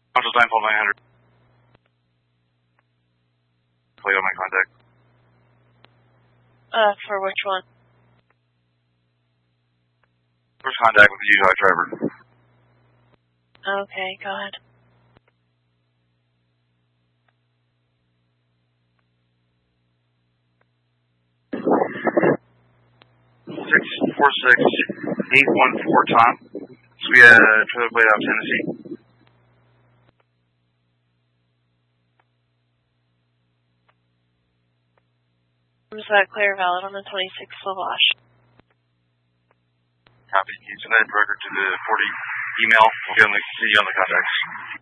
Office 9-900. Play on my contact. For which one? First contact with the Utah driver. Okay, go ahead. Six 46814 Tom. So we had a trailer plate out of Tennessee. Is that clear valid on the 26 Slavash? Copy. Can you send that record to the 40 email? We'll see you on the contacts.